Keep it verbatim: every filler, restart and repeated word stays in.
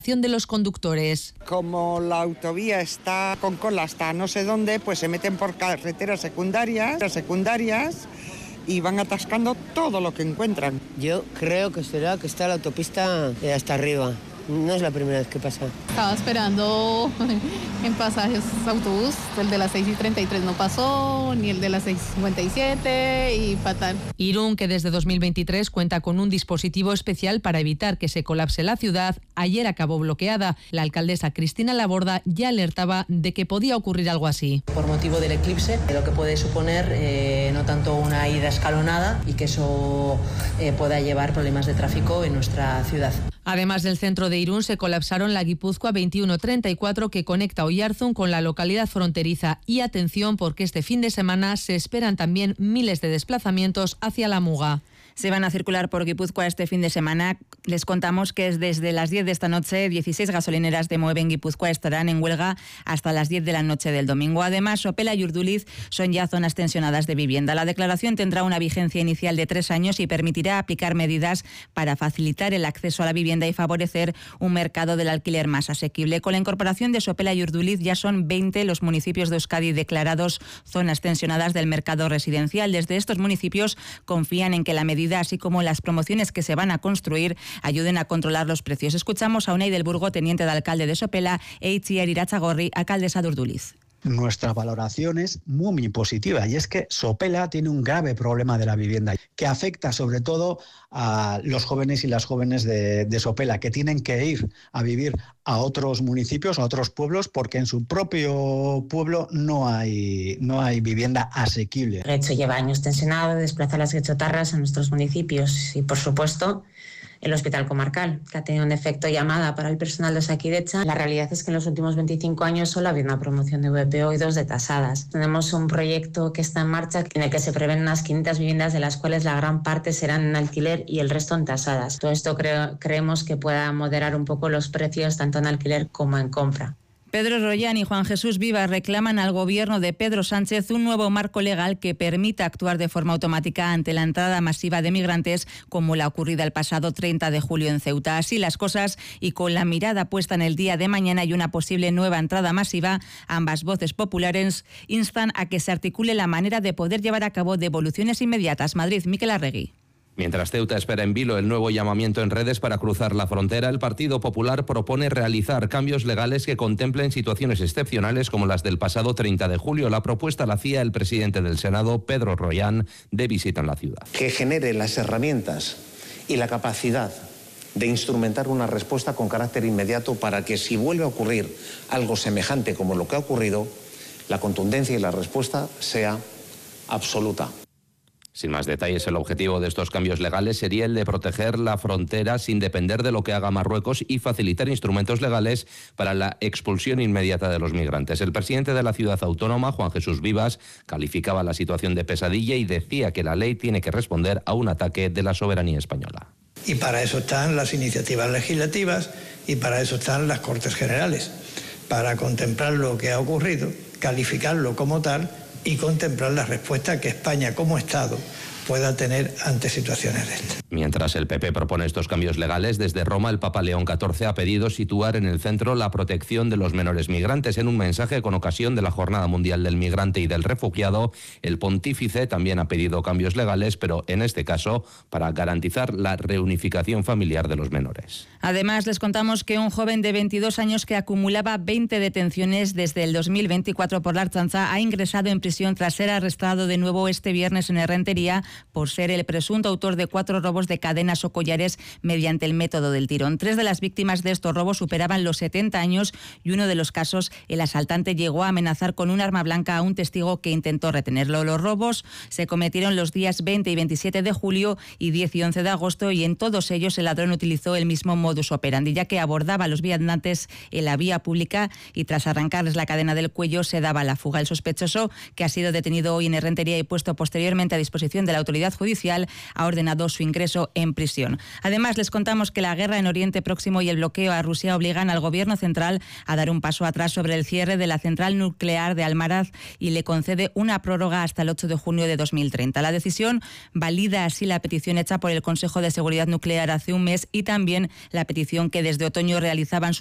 de los conductores. Como la autovía está con cola hasta no sé dónde, pues se meten por carreteras secundarias, secundarias y van atascando todo lo que encuentran. Yo creo que será que está la autopista hasta arriba. No es la primera vez que pasa. Estaba esperando en pasajes autobús, el de las seis y treinta y tres no pasó, ni el de las seis y cincuenta y siete y fatal. Irún, que desde dos mil veintitrés cuenta con un dispositivo especial para evitar que se colapse la ciudad, ayer acabó bloqueada. La alcaldesa Cristina Laborda ya alertaba de que podía ocurrir algo así. Por motivo del eclipse, lo que puede suponer eh, no tanto una ida escalonada y que eso eh, pueda llevar problemas de tráfico en nuestra ciudad. Además del centro de Irún, se colapsaron la Guipúzcoa veintiuno treinta y cuatro que conecta Oyarzún con la localidad fronteriza. Y atención, porque este fin de semana se esperan también miles de desplazamientos hacia la Muga. Se van a circular por Guipúzcoa este fin de semana. Les contamos que es desde las diez de esta noche, dieciséis gasolineras de Moeve en Guipúzcoa estarán en huelga hasta las diez de la noche del domingo. Además, Sopela y Urduliz son ya zonas tensionadas de vivienda. La declaración tendrá una vigencia inicial de tres años y permitirá aplicar medidas para facilitar el acceso a la vivienda y favorecer un mercado del alquiler más asequible. Con la incorporación de Sopela y Urduliz ya son veinte los municipios de Euskadi declarados zonas tensionadas del mercado residencial. Desde estos municipios confían en que la medida, así como las promociones que se van a construir, ayuden a controlar los precios. Escuchamos a Unai del Burgo, teniente de alcalde de Sopela, e Itziar Irachagorri, alcaldesa de Urduliz. Nuestra valoración es muy, muy positiva, y es que Sopela tiene un grave problema de la vivienda que afecta sobre todo a los jóvenes y las jóvenes de, de Sopela, que tienen que ir a vivir a otros municipios, a otros pueblos, porque en su propio pueblo no hay, no hay vivienda asequible. Getxo lleva años tensionado, desplaza las getxotarras a nuestros municipios y, por supuesto, el Hospital Comarcal, que ha tenido un efecto llamada para el personal de Osakidetza. La realidad es que en los últimos veinticinco años solo ha habido una promoción de V P O y dos de tasadas. Tenemos un proyecto que está en marcha en el que se prevén unas quinientas viviendas, de las cuales la gran parte serán en alquiler y el resto en tasadas. Todo esto creo, creemos que pueda moderar un poco los precios tanto en alquiler como en compra. Pedro Rollán y Juan Jesús Vivas reclaman al gobierno de Pedro Sánchez un nuevo marco legal que permita actuar de forma automática ante la entrada masiva de migrantes, como la ocurrida el pasado treinta de julio en Ceuta. Así las cosas, y con la mirada puesta en el día de mañana y una posible nueva entrada masiva, ambas voces populares instan a que se articule la manera de poder llevar a cabo devoluciones inmediatas. Madrid, Miquel Arregui. Mientras Ceuta espera en vilo el nuevo llamamiento en redes para cruzar la frontera, el Partido Popular propone realizar cambios legales que contemplen situaciones excepcionales como las del pasado treinta de julio. La propuesta la hacía el presidente del Senado, Pedro Rollán, de visita en la ciudad. Que genere las herramientas y la capacidad de instrumentar una respuesta con carácter inmediato para que, si vuelve a ocurrir algo semejante como lo que ha ocurrido, la contundencia y la respuesta sea absoluta. Sin más detalles, el objetivo de estos cambios legales sería el de proteger la frontera sin depender de lo que haga Marruecos y facilitar instrumentos legales para la expulsión inmediata de los migrantes. El presidente de la ciudad autónoma, Juan Jesús Vivas, calificaba la situación de pesadilla y decía que la ley tiene que responder a un ataque de la soberanía española. Y para eso están las iniciativas legislativas y para eso están las Cortes Generales, para contemplar lo que ha ocurrido, calificarlo como tal y contemplar la respuesta que España como Estado pueda tener ante situaciones de estas. Mientras el P P propone estos cambios legales, desde Roma el Papa León catorce ha pedido situar en el centro la protección de los menores migrantes. En un mensaje con ocasión de la Jornada Mundial del Migrante y del Refugiado, el pontífice también ha pedido cambios legales, pero en este caso para garantizar la reunificación familiar de los menores. Además, les contamos que un joven de veintidós años que acumulaba veinte detenciones desde el dos mil veinticuatro por la Ertzaintza ha ingresado en prisión tras ser arrestado de nuevo este viernes en Errentería por ser el presunto autor de cuatro robos de cadenas o collares mediante el método del tirón. Tres de las víctimas de estos robos superaban los setenta años y uno de los casos, el asaltante llegó a amenazar con un arma blanca a un testigo que intentó retenerlo. Los robos se cometieron los días veinte y veintisiete de julio y diez y once de agosto, y en todos ellos el ladrón utilizó el mismo modus operandi, ya que abordaba a los viandantes en la vía pública y tras arrancarles la cadena del cuello se daba la fuga. El sospechoso, que ha sido detenido hoy en Errentería y puesto posteriormente a disposición de la autoridad judicial ha ordenado su ingreso en prisión. Además, les contamos que la guerra en Oriente Próximo y el bloqueo a Rusia obligan al gobierno central a dar un paso atrás sobre el cierre de la central nuclear de Almaraz y le concede una prórroga hasta el ocho de junio de dos mil treinta. La decisión valida así la petición hecha por el Consejo de Seguridad Nuclear hace un mes y también la petición que desde otoño realizaban